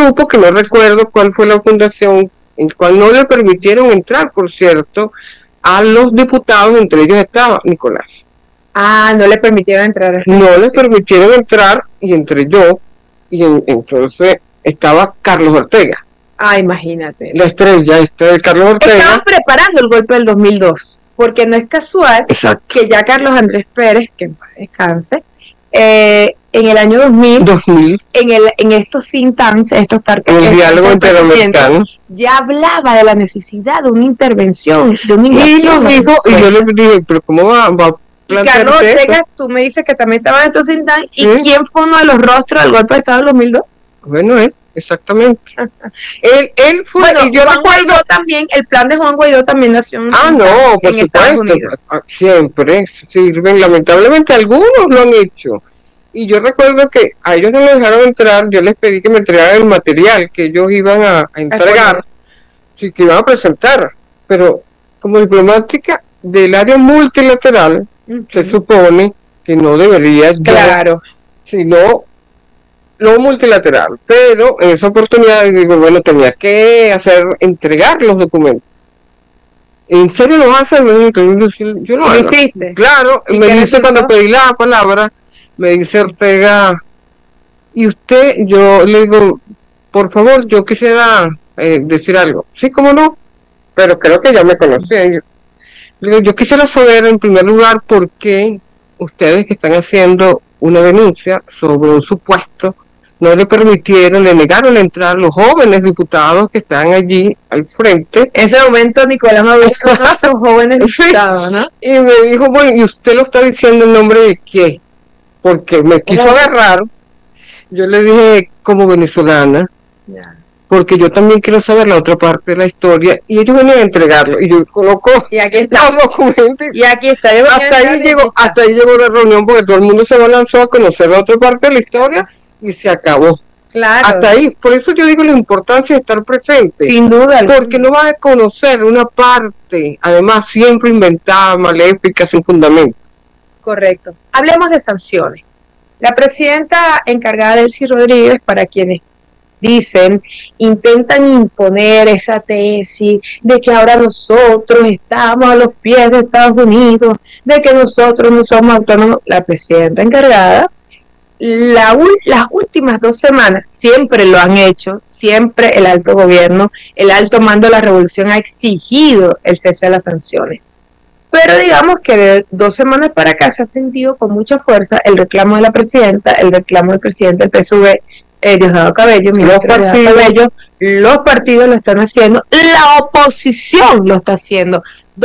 grupo que no recuerdo cuál fue la fundación, en cual no le permitieron entrar, por cierto, a los diputados, entre ellos estaba Nicolás. No le permitieron entrar. No le permitieron entrar, y entre yo, entonces estaba Carlos Ortega. Imagínate. La estrella de Carlos Ortega. Estaban preparando el golpe del 2002, porque no es casual que ya Carlos Andrés Pérez, que en paz descanse, en el año 2000 en estos think tanks, el diálogo interamericano, ya hablaba de la necesidad de una intervención, de una invasión. Y lo dijo, y yo le dije, pero ¿cómo va a y Carlos Ortega, tú me dices que también estaba en estos think tanks, ¿y quién fue uno de los rostros del golpe de Estado del 2002? Bueno, exactamente. él fue, bueno, y yo Juan Guaidó también, el plan de Juan Guaidó también nació en por supuesto, siempre sirven, lamentablemente algunos lo han hecho, y yo recuerdo que a ellos no los dejaron entrar, yo les pedí que me entregaran el material que ellos iban a entregar, sí, que iban a presentar, pero como diplomática del área multilateral, se supone que no debería, sino lo multilateral, pero en esa oportunidad digo, bueno, tenía que entregar los documentos. ¿En serio lo hacen? Yo lo hago. Claro, me dice cuando pedí la palabra, me dice Ortega, y usted, yo le digo, por favor, yo quisiera decir algo. Sí, cómo no, pero creo que ya me conocían. Yo quisiera saber en primer lugar por qué ustedes que están haciendo una denuncia sobre un supuesto no le permitieron, le negaron la entrada a los jóvenes diputados que están allí al frente. En ese momento Nicolás Maduro son jóvenes diputados, ¿no? Y me dijo, bueno, ¿y usted lo está diciendo en nombre de qué? Porque me quiso agarrar. Yo le dije, como venezolana, porque yo también quiero saber la otra parte de la historia, y ellos venían a entregarlo, y yo coloco los documentos, y aquí está, hasta ahí llegó la reunión, porque todo el mundo se lanzó a conocer la otra parte de la historia, y se acabó. Claro. Hasta ahí, por eso yo digo la importancia de estar presente. Sin duda. Porque no vas a conocer una parte, además siempre inventada, maléfica, sin fundamento. Correcto. Hablemos de sanciones. La presidenta encargada Delcy Rodríguez, para quienes dicen, intentan imponer esa tesis de que ahora nosotros estamos a los pies de Estados Unidos, de que nosotros no somos autónomos. La presidenta encargada, las últimas 2 semanas, siempre lo han hecho, siempre el alto gobierno, el alto mando de la revolución ha exigido el cese de las sanciones. Pero digamos que de 2 semanas para acá se ha sentido con mucha fuerza el reclamo de la presidenta, el reclamo del presidente del PSV, Diosdado Cabello, los partidos lo están haciendo, la oposición lo está haciendo.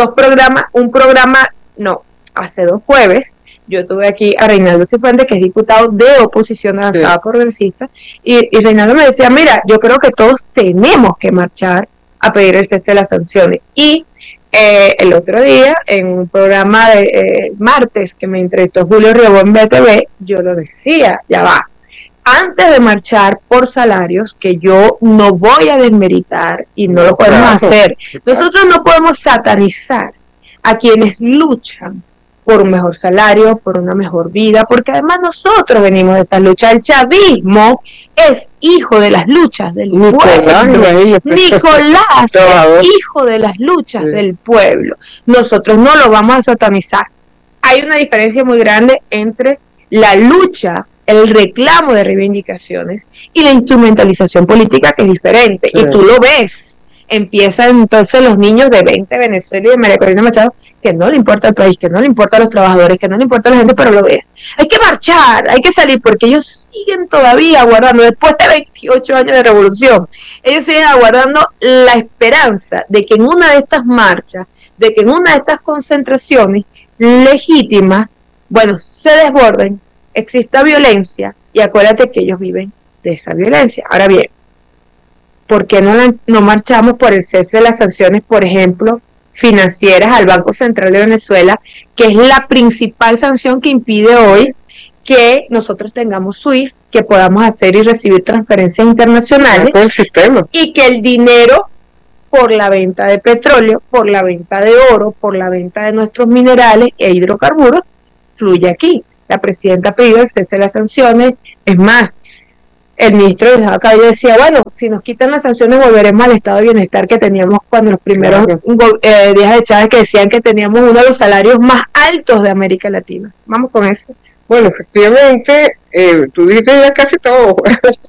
Hace 2 jueves, yo tuve aquí a Reinaldo Cifuentes, que es diputado de oposición de Avanzada Progresista, y Reinaldo me decía, mira, yo creo que todos tenemos que marchar a pedir el cese de las sanciones. Y el otro día, en un programa de martes que me entrevistó Julio Riobó en BTV, yo lo decía, ya va, antes de marchar por salarios, que yo no voy a desmeritar y no lo podemos hacer, nosotros no podemos satanizar a quienes luchan por un mejor salario, por una mejor vida, porque además nosotros venimos de esa lucha. El chavismo es hijo de las luchas del pueblo. Nicolás es hijo de las luchas del pueblo. Nosotros no lo vamos a satanizar. Hay una diferencia muy grande entre la lucha, el reclamo de reivindicaciones y la instrumentalización política, que es diferente. Y tú lo ves. Empiezan entonces los niños de 20 Venezuela y de María Corina Machado, que no le importa el país, que no le importa a los trabajadores, que no le importa a la gente, pero lo ves. Hay que marchar, hay que salir, porque ellos siguen todavía aguardando, después de 28 años de revolución, ellos siguen aguardando la esperanza de que en una de estas marchas, de que en una de estas concentraciones legítimas, se desborden, exista violencia, y acuérdate que ellos viven de esa violencia. Ahora bien, ¿por qué no marchamos por el cese de las sanciones, por ejemplo, financieras al Banco Central de Venezuela, que es la principal sanción que impide hoy que nosotros tengamos SWIFT, que podamos hacer y recibir transferencias internacionales, y que el dinero por la venta de petróleo, por la venta de oro, por la venta de nuestros minerales e hidrocarburos, fluye aquí? La presidenta ha pedido el cese de las sanciones. Es más, el ministro de Acá decía, bueno, si nos quitan las sanciones volveremos al estado de bienestar que teníamos cuando los primeros días de Chávez, que decían que teníamos uno de los salarios más altos de América Latina. Vamos con eso. Bueno, efectivamente, tú dijiste ya casi todo,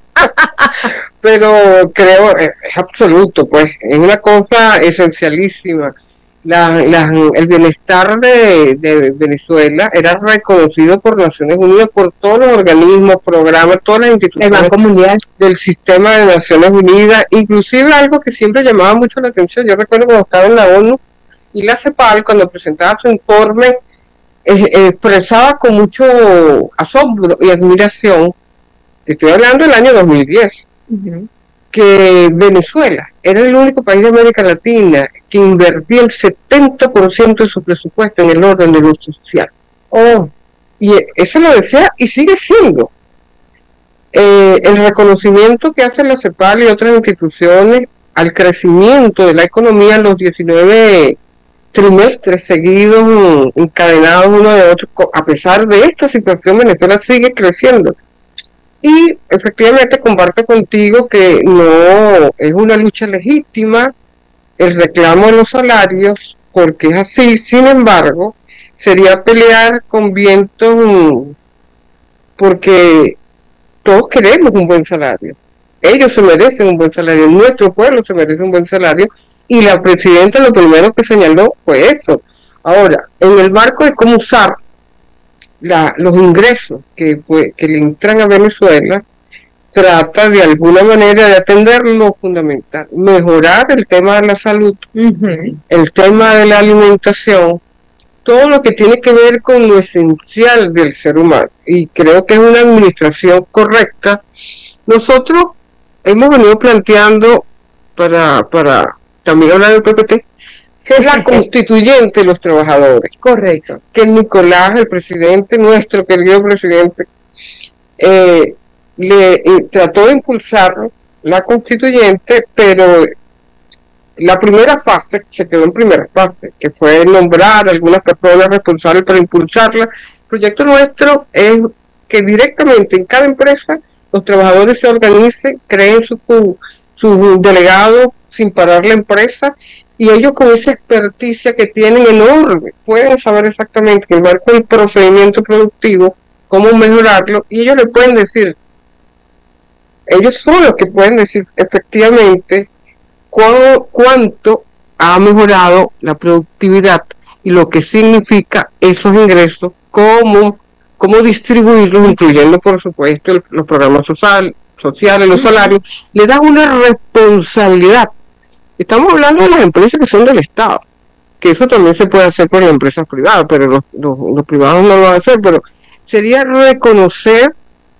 pero creo, es absoluto, pues, es una cosa esencialísima. El bienestar de Venezuela era reconocido por Naciones Unidas, por todos los organismos, programas, todas las instituciones Banco Mundial del sistema de Naciones Unidas, inclusive algo que siempre llamaba mucho la atención. Yo recuerdo cuando estaba en la ONU y la CEPAL, cuando presentaba su informe, expresaba con mucho asombro y admiración, estoy hablando del año 2010, que Venezuela era el único país de América Latina que invertía el 70% de su presupuesto en el orden de lo social. Y eso lo decía y sigue siendo. El reconocimiento que hace la CEPAL y otras instituciones al crecimiento de la economía en los 19 trimestres seguidos encadenados uno de otro, a pesar de esta situación, Venezuela sigue creciendo. Y efectivamente comparto contigo que no es una lucha legítima el reclamo de los salarios, porque es así. Sin embargo, sería pelear con vientos, porque todos queremos un buen salario. Ellos se merecen un buen salario, nuestro pueblo se merece un buen salario, y la presidenta lo primero que señaló fue eso. Ahora, en el marco de cómo usar los ingresos que le entran a Venezuela, trata de alguna manera de atender lo fundamental, mejorar el tema de la salud, el tema de la alimentación, todo lo que tiene que ver con lo esencial del ser humano, y creo que es una administración correcta. Nosotros hemos venido planteando, para también hablar del PPT, que es la constituyente de los trabajadores. Correcto. Que Nicolás, el presidente, nuestro querido presidente, trató de impulsar la constituyente, pero la primera fase se quedó en primera fase, que fue nombrar algunas personas responsables para impulsarla. El proyecto nuestro es que directamente en cada empresa los trabajadores se organicen, creen su delegado sin parar la empresa, y ellos con esa experticia que tienen enorme, pueden saber exactamente en el marco del procedimiento productivo cómo mejorarlo, y ellos le pueden decir, ellos son los que pueden decir efectivamente cuánto ha mejorado la productividad y lo que significa esos ingresos, cómo distribuirlos, incluyendo por supuesto los programas sociales, los salarios. Le da una responsabilidad. Estamos hablando de las empresas que son del Estado, que eso también se puede hacer por las empresas privadas, pero los privados no lo van a hacer, pero sería reconocer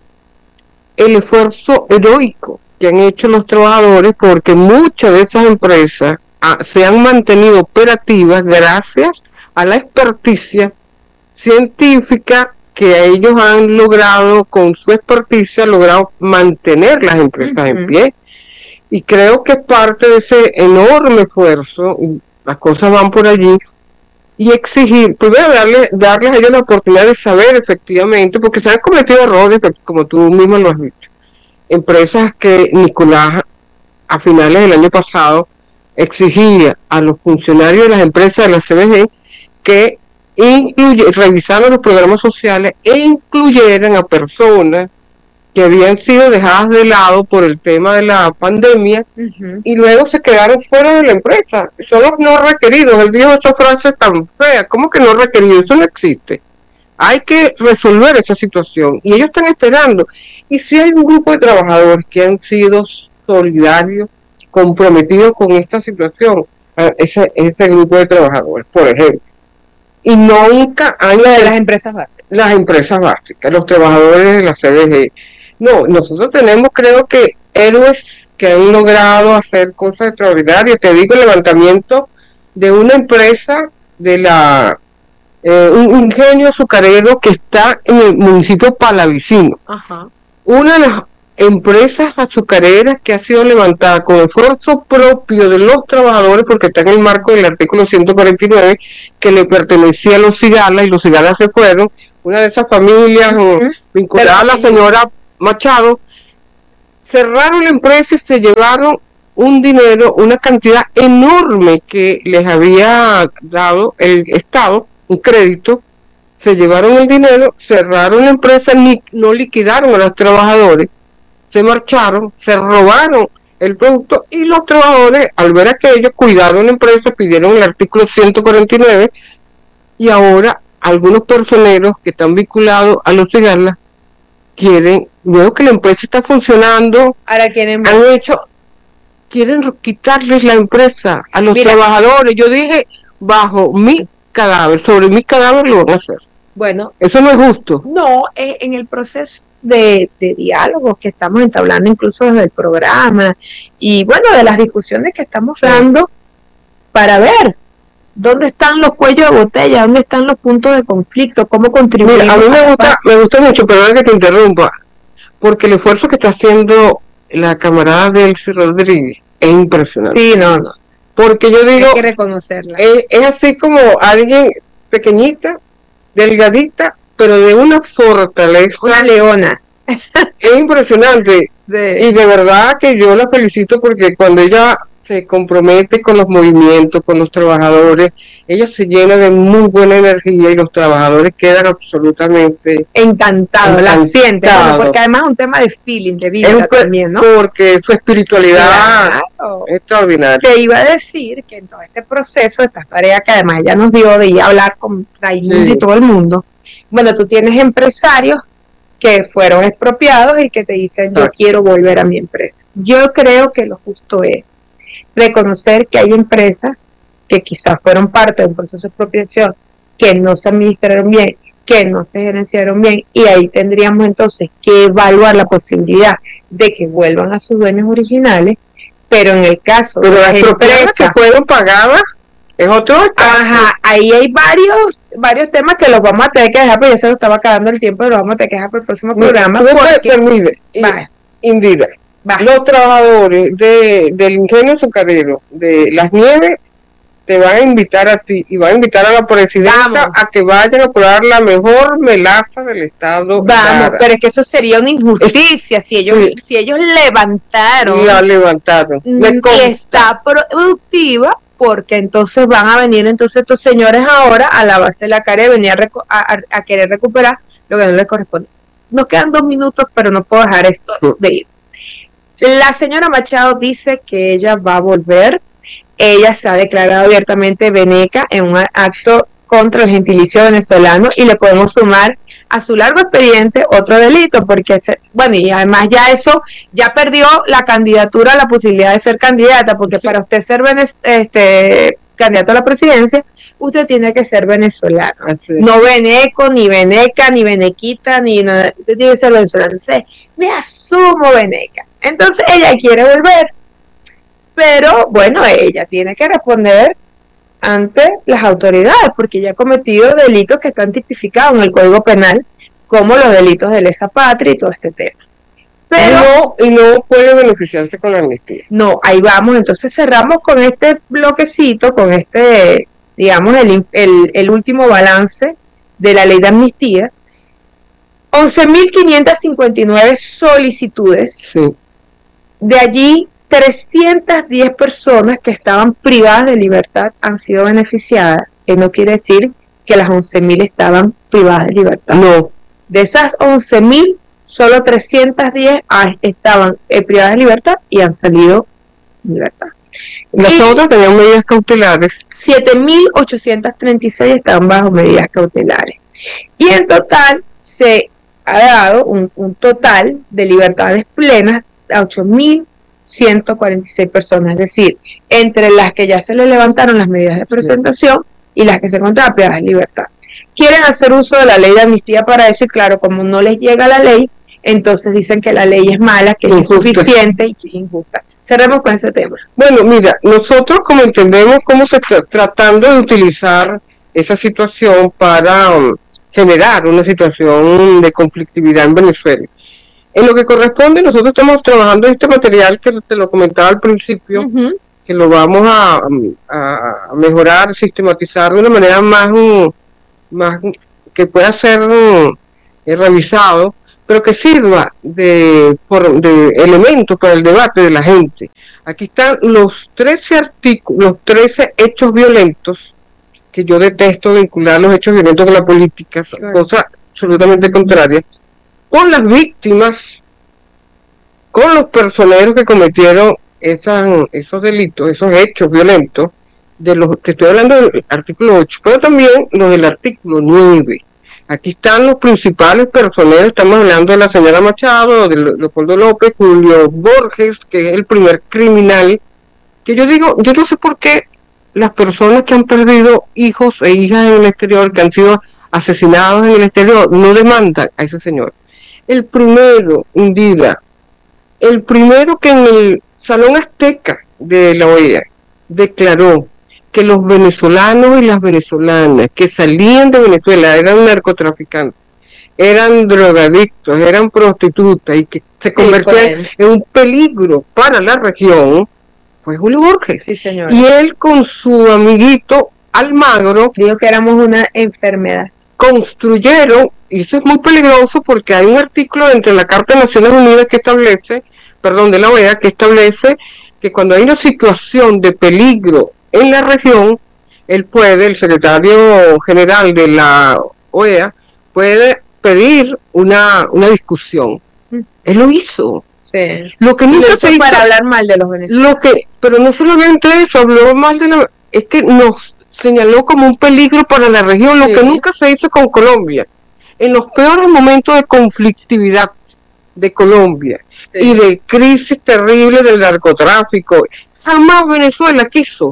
el esfuerzo heroico que han hecho los trabajadores, porque muchas de esas empresas se han mantenido operativas gracias a la experticia científica que ellos han logrado, con su experticia, logrado mantener las empresas en pie. Y creo que es parte de ese enorme esfuerzo, y las cosas van por allí, y exigir, primero darles a ellos la oportunidad de saber efectivamente, porque se han cometido errores, como tú mismo lo has dicho. Empresas que Nicolás, a finales del año pasado, exigía a los funcionarios de las empresas de la CBG que revisaran los programas sociales e incluyeran a personas que habían sido dejadas de lado por el tema de la pandemia, y luego se quedaron fuera de la empresa. Son los no requeridos. Él dijo esa frase tan fea, ¿cómo que no requeridos? Eso no existe. Hay que resolver esa situación, y ellos están esperando. Y si hay un grupo de trabajadores que han sido solidarios, comprometidos con esta situación, ese grupo de trabajadores, por ejemplo, y nunca hay de las empresas básicas, los trabajadores de la CBG. No, nosotros tenemos, creo que, héroes que han logrado hacer cosas extraordinarias. Te digo, el levantamiento de una empresa de un ingenio azucarero que está en el municipio palavicino. Una de las empresas azucareras que ha sido levantada con esfuerzo propio de los trabajadores, porque está en el marco del artículo 149, que le pertenecía a los Cigala, y los Cigala se fueron. Una de esas familias vinculada a la señora Machado, cerraron la empresa y se llevaron un dinero, una cantidad enorme que les había dado el Estado, un crédito. Se llevaron el dinero, cerraron la empresa, no liquidaron a los trabajadores, se marcharon, se robaron el producto y los trabajadores, al ver aquello, cuidaron la empresa, pidieron el artículo 149 y ahora algunos personeros que están vinculados a los cigarros quieren, veo que la empresa está funcionando, ahora quieren quitarles la empresa a los trabajadores. Yo dije, bajo mi cadáver, sobre mi cadáver lo van a hacer. Bueno, eso no es justo. No, en el proceso de diálogo que estamos entablando incluso desde el programa y bueno, de las discusiones que estamos dando para ver dónde están los cuellos de botella, dónde están los puntos de conflicto, cómo contribuir. Mira, a mí me gusta mucho, perdón que te interrumpa, porque el esfuerzo que está haciendo la camarada Delcy Rodríguez es impresionante. Sí, no. Porque yo digo, hay que reconocerla. Es así como alguien pequeñita, delgadita, pero de una fortaleza. Una leona. Es impresionante. Y de verdad que yo la felicito porque cuando ella se compromete con los movimientos, con los trabajadores, ella se llena de muy buena energía y los trabajadores quedan absolutamente encantados, la sienten, bueno, porque además es un tema de feeling, de vida también, ¿no? Porque su espiritualidad es extraordinaria. Te iba a decir que en todo este proceso, estas tareas que además ella nos dio de ir a hablar con Raimundo y todo el mundo, bueno, tú tienes empresarios que fueron expropiados y que te dicen, yo quiero volver a mi empresa. Yo creo que lo justo es reconocer que hay empresas que quizás fueron parte de un proceso de expropiación, que no se administraron bien, que no se gerenciaron bien, y ahí tendríamos entonces que evaluar la posibilidad de que vuelvan a sus dueños originales, pero en el caso de las empresas que fueron pagadas, es otro caso. Ajá, ahí hay varios temas que los vamos a tener que dejar, porque ya se nos estaba acabando el tiempo, pero lo vamos a tener que dejar para el próximo programa. Indira, los trabajadores del ingenio azucarero de Las Nieves te van a invitar a ti y van a invitar a la presidenta a que vayan a probar la mejor melaza del estado. Vamos, pero es que eso sería una injusticia si ellos levantaron. La levantaron. Y está productiva, porque entonces van a venir estos señores ahora a lavarse la cara y venir a querer recuperar lo que no les corresponde. Nos quedan 2 minutos, pero no puedo dejar esto de ir. La señora Machado dice que ella va a volver. Ella se ha declarado abiertamente veneca en un acto contra el gentilicio venezolano y le podemos sumar a su largo expediente otro delito, porque, bueno, y además ya perdió la candidatura, la posibilidad de ser candidata, porque para usted ser candidato a la presidencia, usted tiene que ser venezolano. No veneco, ni veneca, ni venequita, usted tiene que ser venezolano. Entonces, me asumo veneca. Entonces, ella quiere volver. Pero, bueno, ella tiene que responder ante las autoridades, porque ella ha cometido delitos que están tipificados en el Código Penal, como los delitos de lesa patria y todo este tema. Pero no puede beneficiarse con la amnistía. No, ahí vamos. Entonces cerramos con este bloquecito, con digamos, el último balance de la ley de amnistía. 11.559 solicitudes. Sí. De allí, 310 personas que estaban privadas de libertad han sido beneficiadas. No quiere decir que las 11.000 estaban privadas de libertad. No. De esas 11.000, solo 310 estaban privadas de libertad y han salido de libertad. Las otras tenían medidas cautelares. 7.836 estaban bajo medidas cautelares. Y en total se ha dado un total de libertades plenas a 8.146 personas, es decir, entre las que ya se le levantaron las medidas de presentación y las que se encontraban privadas de libertad. Quieren hacer uso de la ley de amnistía para eso y claro, como no les llega la ley, entonces dicen que la ley es mala, que es insuficiente y que es injusta. Cerremos con ese tema. Bueno, mira, nosotros como entendemos cómo se está tratando de utilizar esa situación para generar una situación de conflictividad en Venezuela. En lo que corresponde, nosotros estamos trabajando en este material que te lo comentaba al principio, que lo vamos a mejorar, sistematizar de una manera más que pueda ser revisado pero que sirva de elemento para el debate de la gente. Aquí están los 13 artículos, los 13 hechos violentos, que yo detesto vincular los hechos violentos con la política, cosa absolutamente contraria, con las víctimas, con los personeros que cometieron esos delitos, esos hechos violentos, de los que estoy hablando del artículo 8, pero también los del artículo 9. Aquí están los principales personeros, estamos hablando de la señora Machado, de Leopoldo López, Julio Borges, que es el primer criminal, que yo digo, yo no sé por qué las personas que han perdido hijos e hijas en el exterior, que han sido asesinados en el exterior, no demandan a ese señor. El primero, Indira, el primero que en el Salón Azteca de la OEA declaró que los venezolanos y las venezolanas que salían de Venezuela eran narcotraficantes, eran drogadictos, eran prostitutas y que se convertían en un peligro para la región, fue Julio Borges. Sí, señor. Y él con su amiguito Almagro dijo que éramos una enfermedad. Construyeron, y eso es muy peligroso porque hay un artículo dentro de la Carta de Naciones Unidas que establece, de la OEA, que establece que cuando hay una situación de peligro en la región, el secretario general de la OEA, puede pedir una discusión. Él lo hizo. Sí. Lo que nunca se hizo para hablar mal de los venezolanos. Pero no solamente eso, habló mal es que nos señaló como un peligro para la región, lo que nunca se hizo con Colombia. En los peores momentos de conflictividad de Colombia y de crisis terrible del narcotráfico, jamás Venezuela quiso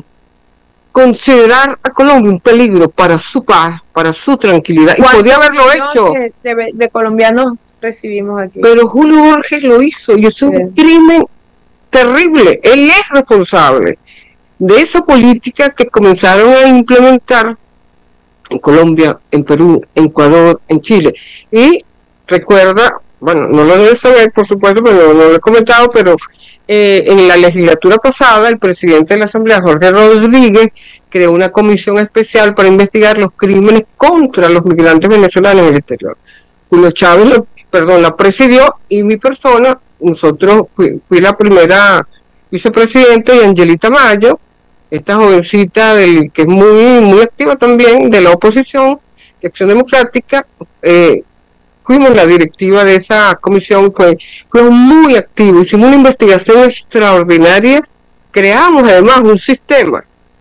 considerar a Colombia un peligro para su paz, para su tranquilidad, y podía haberlo hecho. De colombianos recibimos aquí. Pero Julio Borges lo hizo, y eso es un crimen terrible. Él es responsable de esa política que comenzaron a implementar en Colombia, en Perú, en Ecuador, en Chile. Y recuerda, bueno, no lo debe saber, por supuesto, pero no lo he comentado, pero en la legislatura pasada, el presidente de la Asamblea, Jorge Rodríguez, creó una comisión especial para investigar los crímenes contra los migrantes venezolanos en el exterior. Julio Chávez la presidió, y mi persona, nosotros fui la primera vicepresidenta, y Angelita Mayo, esta jovencita que es muy activa también de la oposición de Acción Democrática, fuimos la directiva de esa comisión, fue muy activo, hicimos una investigación extraordinaria, creamos además un sistema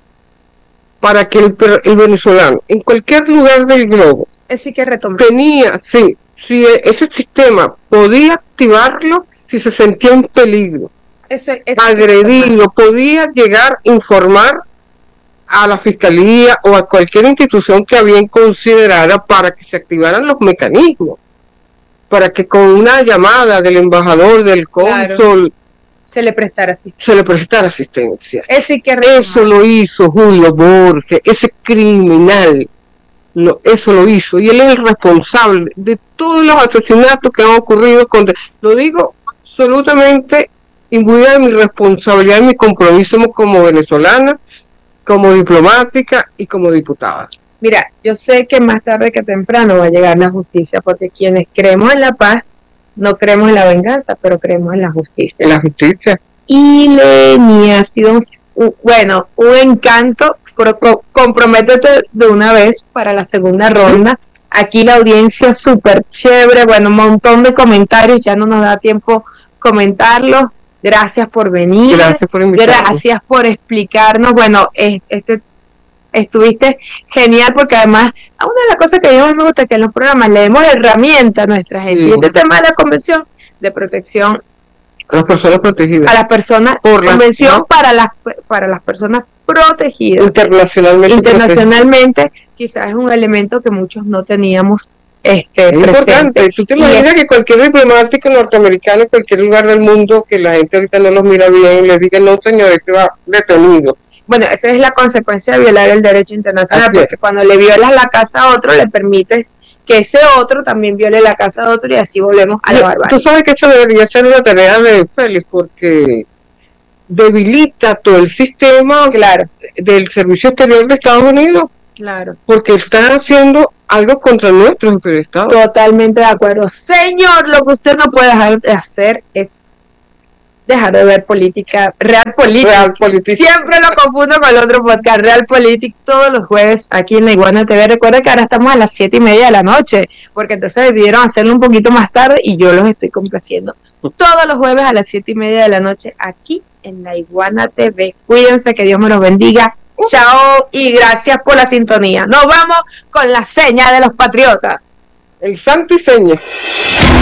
para que el venezolano en cualquier lugar del globo tenía, si ese sistema podía activarlo si se sentía en peligro, agredido, podía llegar a informar a la fiscalía o a cualquier institución que bien considerara para que se activaran los mecanismos, para que con una llamada del embajador, del cónsul, se le prestara asistencia. Eso lo hizo Julio Borges, ese criminal, eso lo hizo, y él es el responsable de todos los asesinatos que han ocurrido lo digo absolutamente imbuida de mi responsabilidad y mi compromiso como venezolana, como diplomática y como diputada. Mira, yo sé que más tarde que temprano va a llegar la justicia, porque quienes creemos en la paz no creemos en la venganza, pero creemos en la justicia. En la justicia. Y Leni, ha sido un encanto, pero comprométete de una vez para la segunda ronda. Aquí la audiencia súper chévere, un montón de comentarios, ya no nos da tiempo comentarlos. Gracias por venir. Gracias por invitarme. Gracias por explicarnos. Estuviste genial, porque además, una de las cosas que a mí me gusta es que en los programas le demos herramientas a nuestra gente. Y este tema de la Convención de Protección a las personas protegidas. A las personas, convención para las personas protegidas. Internacionalmente, quizás es un elemento que muchos no teníamos es importante. Tú te imaginas que cualquier diplomático norteamericano en cualquier lugar del mundo, que la gente ahorita no los mira bien, les diga, no señor, este va detenido. Bueno, esa es la consecuencia de violar el derecho internacional, porque cuando le violas la casa a otro, le permites que ese otro también viole la casa de otro, y así volvemos a la barbarie. Tú sabes que eso debería ser una tarea de Félix, porque debilita todo el sistema del Servicio Exterior de Estados Unidos. Claro. Porque están haciendo algo contra nuestro jefe de Estado. Totalmente de acuerdo. Señor, lo que usted no puede dejar de hacer es dejar de ver política, Realpolitik. Siempre lo confundo con el otro podcast, Realpolitik, todos los jueves aquí en La Iguana TV. Recuerda que ahora estamos a las 7:30 de la noche, porque entonces decidieron hacerlo un poquito más tarde y yo los estoy complaciendo. Todos los jueves a las 7:30 de la noche aquí en La Iguana TV. Cuídense, que Dios me los bendiga. Chao y gracias por la sintonía. Nos vamos con la seña de los patriotas. El santo y seña.